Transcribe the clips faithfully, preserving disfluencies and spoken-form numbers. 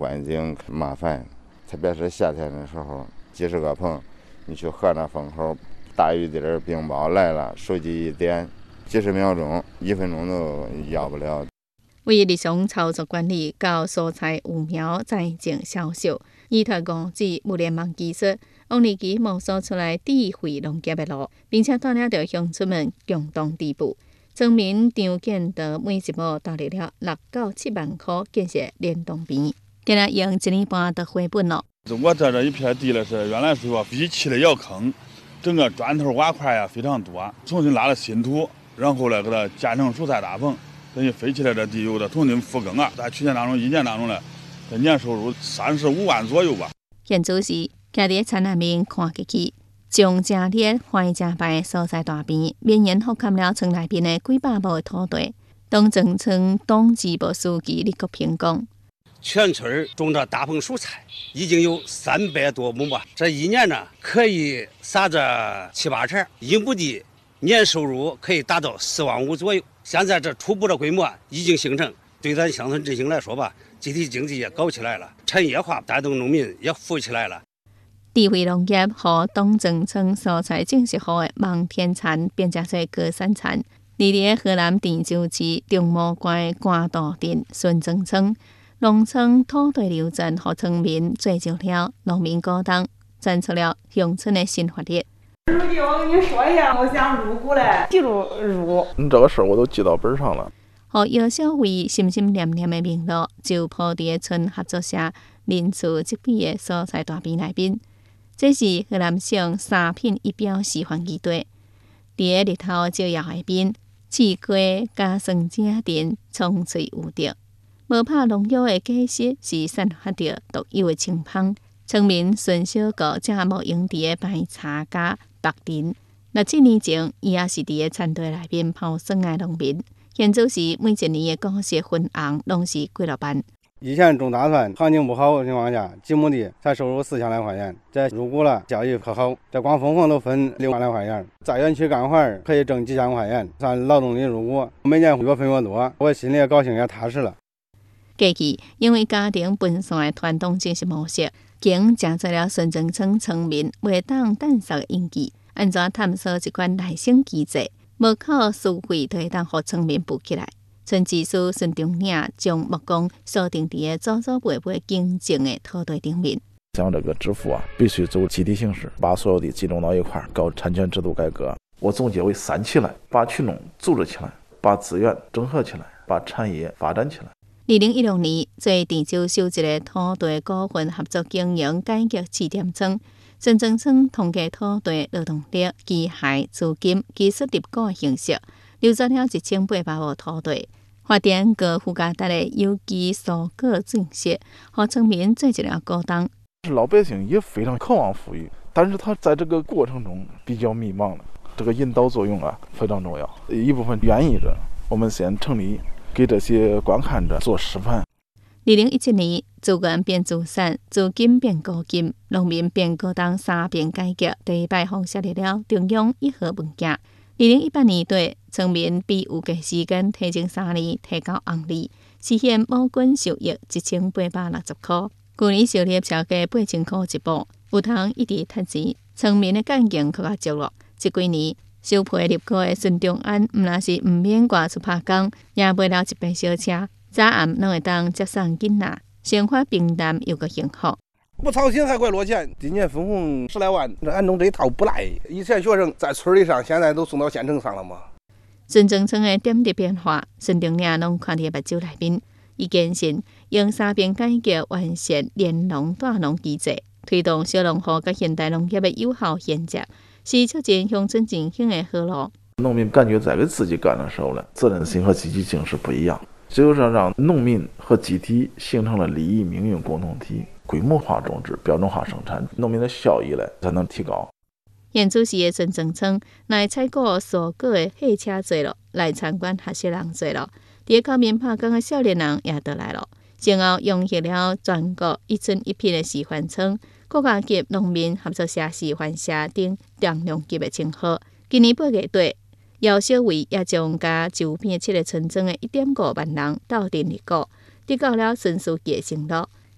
环境麻烦，特别是夏天的时候，几十个棚，你去喝那风口，大雨滴儿冰雹来了，手机一点，几十秒钟、一分钟都要不了。 为日常操作管理，到蔬菜有苗栽种销售，依托五 G 物联网技术，王立基摸索出来智慧农业的路，并且带领着乡村们共同织布。村民张建德每一亩投入了六到七万块建设联动边，今日用一年半就回本了。 我这这一片地呢是原来是个必砌的窑坑，整个砖头瓦块呀非常多，重新拉了新土，然后呢给它建成蔬菜大棚。等于废弃了这地又的重新复耕啊，在去年当中一年当中呢，这年收入三十五万左右吧。 现主时，徛伫田内面看过去，种正烈、花正白蔬菜大边，绵延覆盖了村内边的几百亩的土地。东正村党支部书记李国平讲： 全村种着大棚蔬菜，已经有三百多亩吧。这一年呢，可以撒着七八成，应不地年收入可以达到四万五左右。现在这初步的规模已经形成，对咱乡村振兴来说吧，集体经济也搞起来了，产业化带动农民也富起来了。 智慧农业和东正村蔬菜种植后的望天蚕变成做高山蚕。离伫河南郑州市中毛关关渡镇孙庄村，农村土地流转，和村民做就了农民歌当，展出了乡村的新活力。 书记，我跟你说一下，我想入股嘞，记住入。 你这个事儿我都记到本上了。 和姚小伟心心念念的名录，就铺伫村合作社邻厝即边的蔬菜大边内边。这是河南省三品一标示范基地，伫日头照耀的边，四季加酸正甜，葱翠有滴。无拍农药的果实是散发着独有的清香。村民孙小国正无用伫的白茶加白林。那七年前，伊也是伫个田地内面泡酸的农民。现做时每一年的果实分红拢是几落万。 以前种大蒜，行情不好的情况下，几亩地才收入四千来块钱。这入股了，效益可好，这光分红都分六万来块钱。在园区干活可以挣几千块钱，算劳动力入股，每年越分越多，我心里也高兴也踏实了。 过去因为家庭分散的传统经济模式，经正做了孙庄村村民袂当等熟的印记，安怎探索一款内生机制，无靠私费就会当互村民富起来。村支书孙中岭将目光锁定伫个祖祖辈辈经营的土地顶面。 像这个支付啊，必须走集体形式，把所有的集中到一块儿，搞产权制度改革。我总结为三起来：把群众组织起来，把资源整合起来，把产业发展起来。 二零一六年，做郑州首一个土地股份合作经营改革试点村，孙庄村统计土地、劳动力、机械、资金、技术入股形式，流转了一千八百亩土地，发展高附加值的有机蔬果种植，和村民做一了高档。 老百姓也非常渴望富裕，但是他在这个过程中比较迷茫了。这个引导作用啊非常重要。一部分愿意者，我们先成立。给这些观看者做示范。 二零一七年，资源变资产，资金变高金，农民变高档三变改革第一摆放设立了中央一号文件。二零一八年底，村民比有价时间提前三年提高红利，实现每均收益一千八百六十块。去年收入超过八千块一亩，有通一直赚钱，村民的感情更加积落。这几年，收配入股的孙中安，毋但是毋免外出拍工，也买了一班小车，早暗拢会当接送囡仔，生活平淡又个幸福。 不操心还怪落钱，今年分红十来万，俺弄这一套不赖。以前学生在村里上，现在都送到县城上了嘛。 孙庄村的点滴变化，孙中岭拢看伫目睭内面。伊坚信用三变改革完善联农大农机制，推动小农户甲现代农业的有效衔接。是促进乡村振兴的好路。 农民感觉在给自己干的时候呢，责任心和积极性是不一样。只有说让农民和集体形成了利益命运共同体，规模化种植、标准化生产，农民的效益呢才能提高。 现主时的孙庄村，来采购蔬果的货车多了，来参观学习人多了，伫口面拍工的少年人也倒来了。前后融入了全国一村一品的示范村。国家级农民合作社示范社等重量级的称号。今年八月底，姚小伟也将甲周边七个村庄的一点五万人斗阵入股，得到了孙书记的承诺。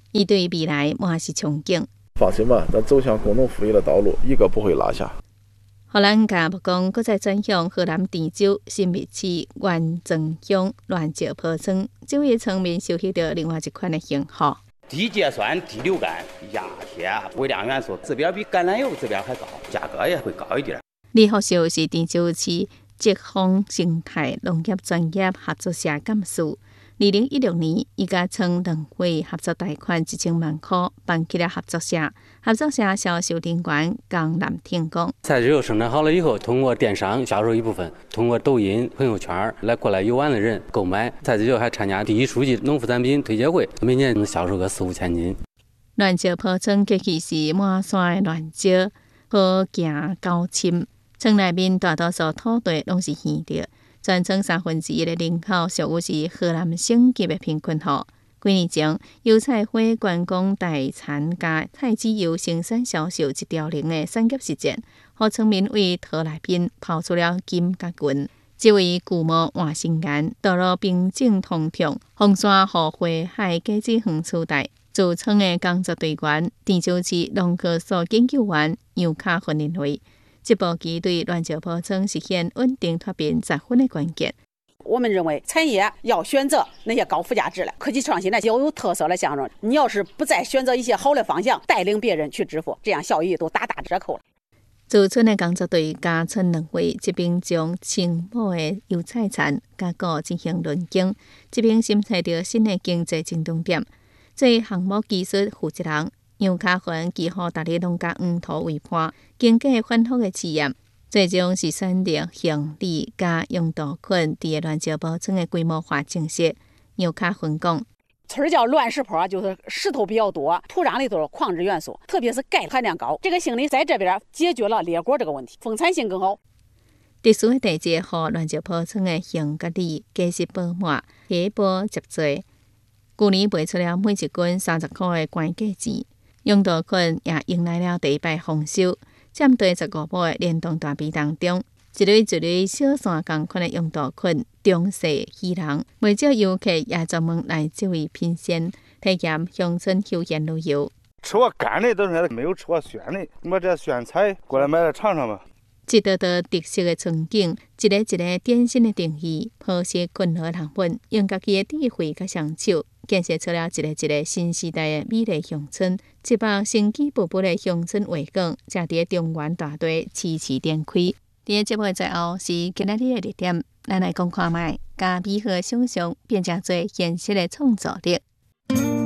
伊对未来满是憧憬。 放心吧，咱走向共同富裕的道路，一个不会落下。 荷兰甲木工搁再转向河南滇州新密市元庄乡乱石坡村，这位村民收获到另外一款的幸福。 低芥酸、低硫苷、亚铁、微量元素指标比橄榄油指标还高，价格也会高一点。 李福寿是滇州市疾风生态农业专业合作社干事。二零一六年，伊甲村两会合作贷款一千万块，办起了合作社。合作社销售人员江南天讲， 菜籽油生产好了以后，通过电商销售一部分，通过抖音、朋友圈来过来游玩的人购买。菜籽油还参加第一书记农副产品推介会，每年能销售个四五千斤。 乱石坡村过去是满山的乱石，好行高深，村内面大多数土地拢是稀着。全村三分之一的人口属于是河南省级的贫困户。几年前，油菜花观光代参加菜籽油生产销售一条龙的产业实践，互村民为土内边抛出了金甲银。这位巨木换新岩，道路平整通畅，风山和花海果子园取代。驻村的工作队员，滇州市农科所研究员杨卡芬认为，这步棋对乱石坡村实现稳定脱贫十分的关键。 我们认为产业要选择那些高附加值的、科技创新的、有有特色的项目。你要是不再选择一些好的方向，带领别人去致富，这样效益都大打折扣了。 驻村的工作队加村两会，这边将青某的油菜田加固进行轮经，这边审查到新的经济增长点。做项目技术负责人杨卡环寄予大理农家黄土为伴，经过反复的试验，最终是选择乡里加用稻捆伫乱石坡村的规模化建设。杨卡环讲， 村叫乱石坡，就是石头比较多，土壤里头矿质元素，特别是钙含量高。这个杏林在这边解决了裂果这个问题，丰产性更好。 特殊的地质和乱石坡村的杏甲里果实饱满，果波接济。去年卖出了每一斤三十块的关价钱，用稻捆也迎来了第一摆丰收。占地十五亩的联动大埤当中，一类一类小山同款的用稻捆，中细喜人，不少游客也专门来这位品鲜，体验乡村休闲旅游。 吃过干的都是没有吃过鲜的，你把这鲜菜过来买来尝尝吧。 一道道特色的春景，一个一个典型的定义，谱写困难的人文，用家己的智慧甲双手，建设出了一个一个新时代的美丽乡村。一百生机勃勃的乡村画卷，正伫中原大地齐齐展开。伫个节目的最后是今仔日的热点，咱来讲看卖，甲美好想象变成做现实的创造力。